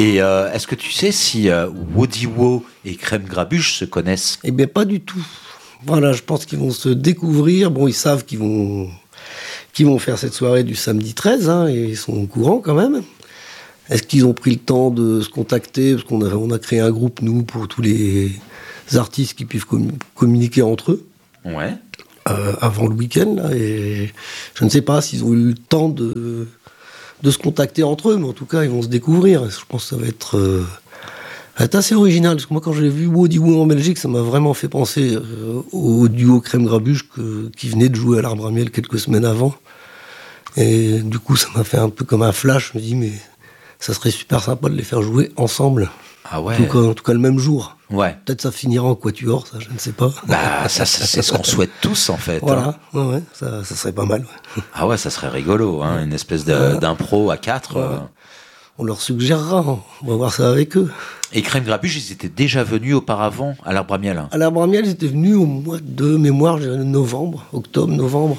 Et est-ce que tu sais si Woody Wo et Crème Grabuge se connaissent? Eh bien, pas du tout. Voilà, je pense qu'ils vont se découvrir. Bon, ils savent qu'ils vont faire cette soirée du samedi 13, hein, et ils sont au courant quand même. Est-ce qu'ils ont pris le temps de se contacter? Parce qu'on a créé un groupe, nous, pour tous les artistes qui puissent communiquer entre eux. Ouais. Avant le week-end, là, et je ne sais pas s'ils ont eu le temps de se contacter entre eux, mais en tout cas, ils vont se découvrir. Je pense que ça va être assez original, parce que moi, quand j'ai vu Woody Wo en Belgique, ça m'a vraiment fait penser au duo Crème Grabuge qui venait de jouer à l'Arbre à Miel quelques semaines avant. Et du coup, ça m'a fait un peu comme un flash. Je me dis, mais ça serait super sympa de les faire jouer ensemble. Ah ouais. En tout cas, le même jour. Ouais. Peut-être ça finira en quatuor, ça, je ne sais pas. Bah, ça, c'est ce qu'on souhaite tous, en fait. Voilà, hein. ouais, ça serait pas mal. Ouais. Ah ouais, ça serait rigolo, hein, une espèce d'impro à 4. On leur suggérera, on va voir ça avec eux. Et Crème Grabuge, ils étaient déjà venus auparavant à l'Arbre à Miel. À l'Arbre à Miel, ils étaient venus au mois de mémoire, je dirais octobre-novembre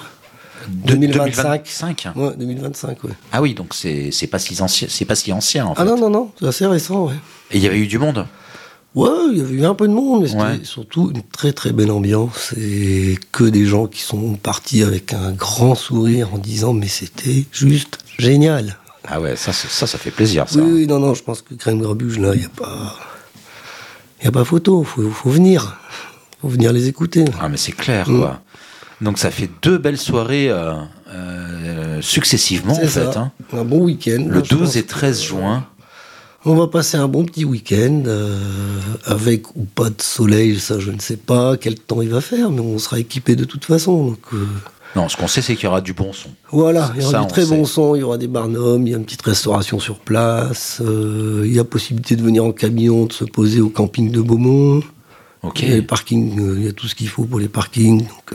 2025. Ouais, 2025, ouais. Ah oui, donc c'est pas si ancien, en fait. Ah non, c'est assez récent, ouais. Et il y avait eu du monde? Ouais, il y avait eu un peu de monde, mais c'était surtout une très très belle ambiance, et que des gens qui sont partis avec un grand sourire en disant mais c'était juste génial. Ah ouais, ça fait plaisir, ça. Oui, non, je pense que Crème Grabuge, là, il n'y a pas photo, faut venir. Faut venir les écouter. Ah mais c'est clair, quoi. Donc ça fait 2 belles soirées successivement, c'est en fait. Ça. Hein. Un bon week-end. Le 12 et 13 juin. On va passer un bon petit week-end, avec ou pas de soleil, ça je ne sais pas quel temps il va faire, mais on sera équipé de toute façon. Donc, non, ce qu'on sait, c'est qu'il y aura du bon son. Voilà, il y aura ça, du très bon son, il y aura des barnums, il y a une petite restauration sur place, il y a possibilité de venir en camion, de se poser au camping de Beaumont. Ok. Il y a les parkings, il y a tout ce qu'il faut pour les parkings, donc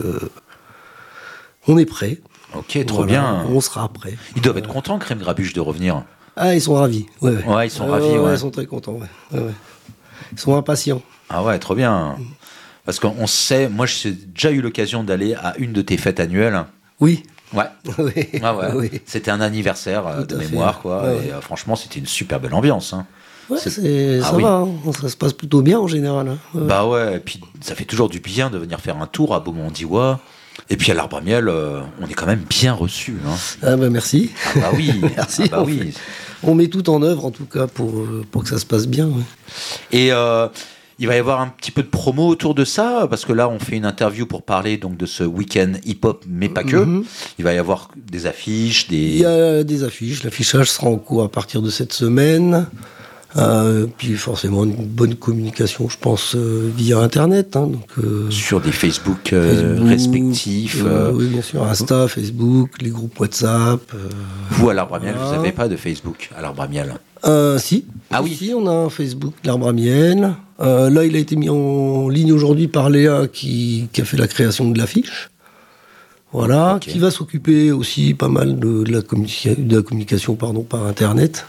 on est prêt. Ok, trop bien. On sera prêt. Ils doivent être contents, Crème Grabuge, de revenir. Ah, ils sont ravis. Ouais, ils sont ravis. Ouais. Ils sont très contents. Ouais. Ils sont impatients. Ah ouais, trop bien. Parce qu'on sait, moi j'ai déjà eu l'occasion d'aller à une de tes fêtes annuelles. Oui. Ouais. Oui. Ah ouais. Oui. C'était un anniversaire de mémoire, quoi. Ouais, et franchement, c'était une super belle ambiance. Hein. Ouais, ça va. Hein. Ça se passe plutôt bien en général. Hein. Ouais. Bah ouais, et puis ça fait toujours du bien de venir faire un tour à Beaumont-en-Diois. Et puis à l'Arbre à Miel, on est quand même bien reçus. Hein. Ah bah merci. Ah bah oui. Merci. Ah bah oui. On met tout en œuvre en tout cas pour que ça se passe bien. Ouais. Et il va y avoir un petit peu de promo autour de ça, parce que là on fait une interview pour parler donc de ce week-end hip-hop, mais pas que. Il va y avoir des affiches, Il y a des affiches. L'affichage sera en cours à partir de cette semaine. Puis forcément une bonne communication, je pense, via Internet. Hein, donc, sur des Facebook respectifs. Oui, bien sûr. Insta, Facebook, les groupes WhatsApp. Vous, à l'Arbre à Miel, vous n'avez pas de Facebook à l'Arbre à Miel? Si. Ah oui. Si, on a un Facebook, l'Arbre à Miel. Là, il a été mis en ligne aujourd'hui par Léa qui a fait la création de l'affiche. Voilà, okay. Qui va s'occuper aussi pas mal de la communication par Internet.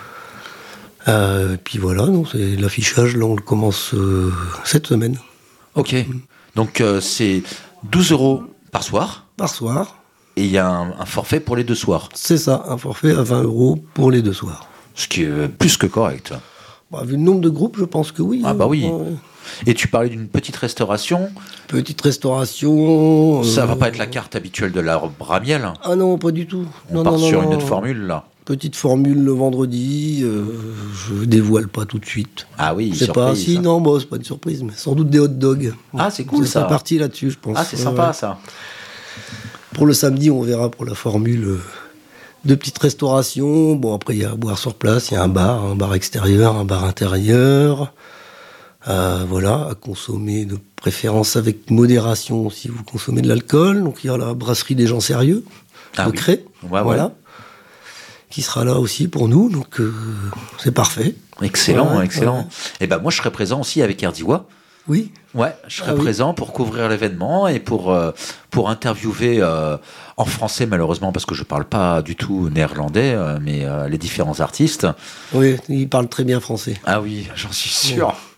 Puis voilà, donc c'est l'affichage, là on le commence cette semaine. Ok, donc c'est 12 € par soir. Par soir. Et il y a un forfait pour les 2 soirs. C'est ça, un forfait à 20 € pour les 2 soirs. Ce qui est plus que correct. Bah, vu le nombre de groupes, je pense que oui. Ah bah oui. Ouais. Et tu parlais d'une petite restauration. Petite restauration. Ça va pas être la carte habituelle de l'Arbre à Miel. Ah non, pas du tout. On part sur une autre formule là. Petite formule le vendredi, je dévoile pas tout de suite. Ah oui, c'est surprise. Pas si, non, bon, c'est pas une surprise, mais sans doute des hot dogs. Ah, c'est cool ça. C'est parti là-dessus, je pense. Ah, c'est sympa ça. Pour le samedi, on verra pour la formule de petite restauration. Bon, après, il y a à boire sur place, il y a un bar extérieur, un bar intérieur. Voilà, à consommer de préférence avec modération si vous consommez de l'alcool. Donc, il y a la brasserie des gens sérieux, au Cré. Ouais, voilà. Qui sera là aussi pour nous, donc c'est parfait. Excellent, excellent. Et ben moi je serai présent aussi avec Erdiwa. Oui. Ouais, je serai présent pour couvrir l'événement et pour interviewer en français malheureusement parce que je parle pas du tout néerlandais, mais les différents artistes. Oui, ils parlent très bien français. Ah oui, j'en suis sûr.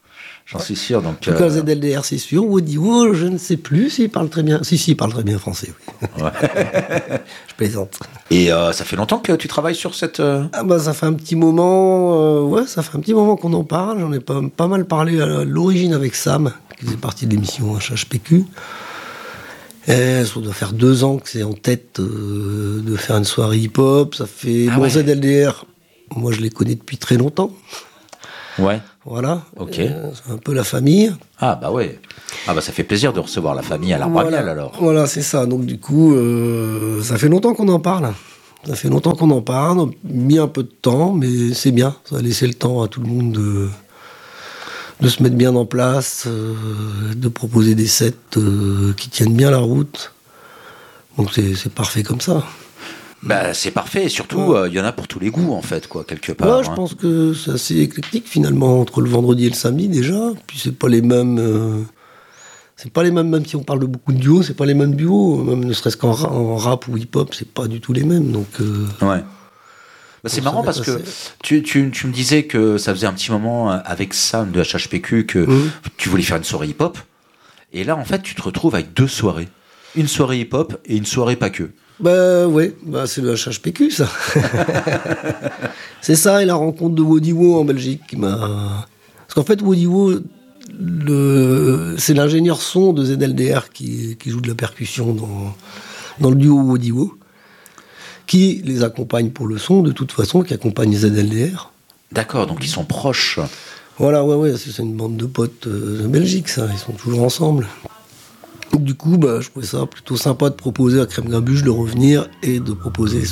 J'en suis sûr. Donc, en tout cas, ZLDR, c'est sûr. Wodiwo, je ne sais plus s'il parle très bien. Si, il parle très bien français, oui. Ouais. Je plaisante. Et ça fait longtemps que tu travailles sur cette... Ah bah, ça fait un petit moment... ça fait un petit moment qu'on en parle. J'en ai pas mal parlé à l'origine avec Sam, qui faisait partie de l'émission HHPQ. Et ça doit faire 2 ans que c'est en tête de faire une soirée hip-hop. Ça fait... ZLDR, moi, je les connais depuis très longtemps. Ouais. Voilà. Ok. C'est un peu la famille. Ah bah ouais. Ah bah ça fait plaisir de recevoir la famille à l'Arbre à Miel alors. Voilà, c'est ça. Donc du coup, ça fait longtemps qu'on en parle. Ça fait longtemps qu'on en parle. On a mis un peu de temps, mais c'est bien. Ça a laissé le temps à tout le monde de se mettre bien en place, de proposer des sets qui tiennent bien la route. Donc c'est parfait comme ça. Bah, c'est parfait, et surtout, il y en a pour tous les goûts, en fait, quoi, quelque part. Ouais, je pense que c'est assez éclectique, finalement, entre le vendredi et le samedi, déjà. Puis c'est pas les mêmes... même si on parle de beaucoup de duos, c'est pas les mêmes duos. Même ne serait-ce qu'en rap ou hip-hop, c'est pas du tout les mêmes, donc... Ouais. Bah, c'est marrant parce que tu me disais que ça faisait un petit moment avec Sam de HHPQ que tu voulais faire une soirée hip-hop. Et là, en fait, tu te retrouves avec 2 soirées. Une soirée hip-hop et une soirée pas que. Bah ouais, c'est le HHPQ, ça. C'est ça, et la rencontre de Wodiwo en Belgique qui m'a... Parce qu'en fait, Wodiwo, c'est l'ingénieur son de ZLDR qui joue de la percussion dans le duo Wodiwo, qui les accompagne pour le son, de toute façon, qui accompagne ZLDR. D'accord, donc ils sont proches. Voilà, ouais, c'est une bande de potes de Belgique, ça, ils sont toujours ensemble. Du coup, je trouvais ça plutôt sympa de proposer à Crème Gabuche de revenir et de proposer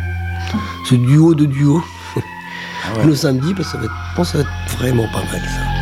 ce duo de duo le samedi, parce que je pense que ça va être vraiment pas mal, ça.